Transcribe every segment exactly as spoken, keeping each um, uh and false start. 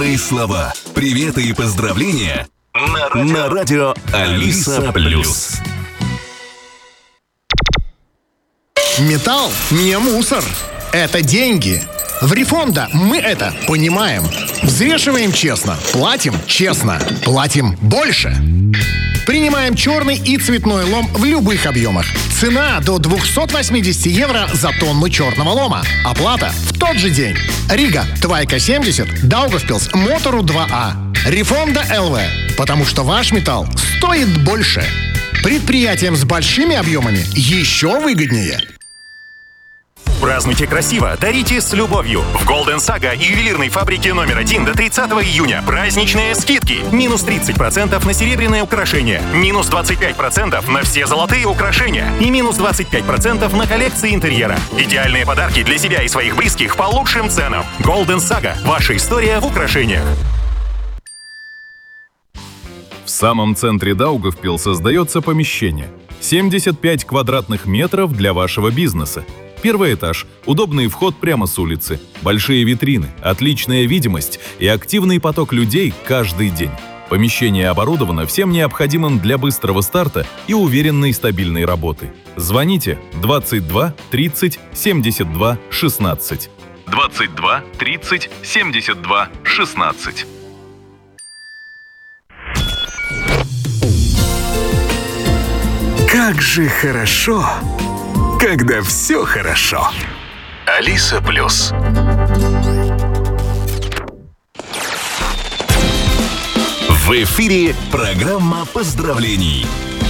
И слова, приветы и поздравления на радио, на радио Алиса Плюс. Металл не мусор. Это деньги. В Рифонда мы это понимаем. Взвешиваем честно, платим честно, платим больше. Принимаем черный и цветной лом в любых объемах. Цена до двести восемьдесят евро за тонну черного лома. Оплата в тот же день. Рига, Твайка семьдесят, Даугавпилс, Мотору два А. Рифонда эл ви. Потому что ваш металл стоит больше. Предприятиям с большими объемами еще выгоднее. Празднуйте красиво, дарите с любовью. В Golden Saga и ювелирной фабрике номер один до тридцатого июня праздничные скидки. Минус тридцать процентов на серебряные украшения, минус двадцать пять процентов на все золотые украшения и минус двадцать пять процентов на коллекции интерьера. Идеальные подарки для себя и своих близких по лучшим ценам. Golden Saga. Ваша история в украшениях. В самом центре Даугавпилса создается помещение. семьдесят пять квадратных метров для вашего бизнеса. Первый этаж, удобный вход прямо с улицы, большие витрины, отличная видимость и активный поток людей каждый день. Помещение оборудовано всем необходимым для быстрого старта и уверенной стабильной работы. Звоните двадцать два тридцать семьдесят два шестнадцать. двадцать два тридцать семьдесят два шестнадцать. Как же хорошо, когда все хорошо. Алиса Плюс. В эфире программа поздравлений.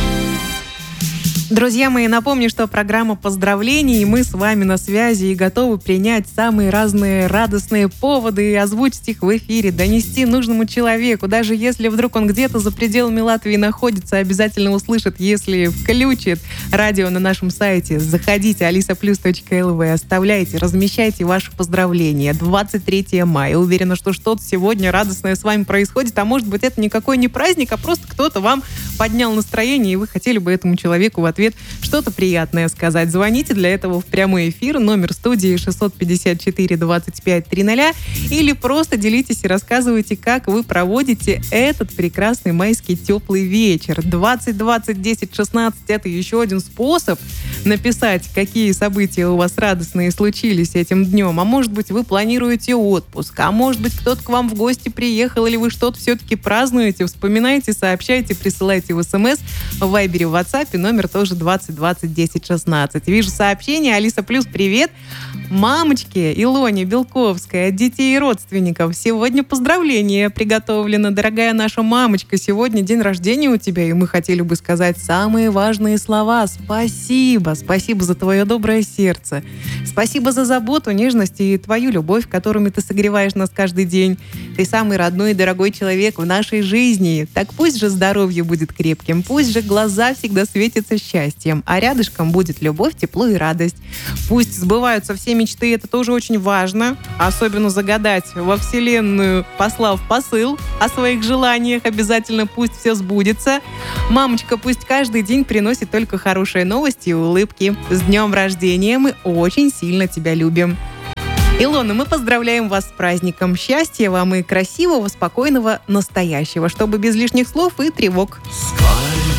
Друзья мои, напомню, что программа поздравлений, и мы с вами на связи и готовы принять самые разные радостные поводы и озвучить их в эфире, донести нужному человеку. Даже если вдруг он где-то за пределами Латвии находится, обязательно услышит, если включит радио на нашем сайте. Заходите алиса плюс точка эл ви, оставляйте, размещайте ваши поздравления. двадцать третьего мая. Уверена, что что-то сегодня радостное с вами происходит, а может быть, это никакой не праздник, а просто кто-то вам поднял настроение, и вы хотели бы этому человеку в ответ что-то приятное сказать. Звоните для этого в прямой эфир. Номер студии шестьсот пятьдесят четыре двадцать пять триста. Или просто делитесь и рассказывайте, как вы проводите этот прекрасный майский теплый вечер. двадцать двадцать десять шестнадцать — это еще один способ написать, какие события у вас радостные случились этим днем. А может быть, вы планируете отпуск. А может быть, кто-то к вам в гости приехал, или вы что-то все-таки празднуете. Вспоминайте, сообщайте, присылайте в СМС, в Вайбере, в WhatsApp. Номер тоже двадцать двадцать десять шестнадцать. Вижу сообщение. Алиса Плюс, привет. Мамочке Илоне Белковской от детей и родственников сегодня поздравления приготовлено. Дорогая наша мамочка, сегодня день рождения у тебя, и мы хотели бы сказать самые важные слова. Спасибо. Спасибо за твое доброе сердце. Спасибо за заботу, нежность и твою любовь, которыми ты согреваешь нас каждый день. Ты самый родной и дорогой человек в нашей жизни. Так пусть же здоровье будет крепким, пусть же глаза всегда светятся счастьем, а рядышком будет любовь, тепло и радость. Пусть сбываются все мечты, это тоже очень важно. Особенно загадать во Вселенную, послав посыл о своих желаниях. Обязательно пусть все сбудется. Мамочка, пусть каждый день приносит только хорошие новости и улыбки. С днем рождения! Мы очень сильно тебя любим. Илона, мы поздравляем вас с праздником. Счастья вам и красивого, спокойного настоящего, чтобы без лишних слов и тревог. Скоро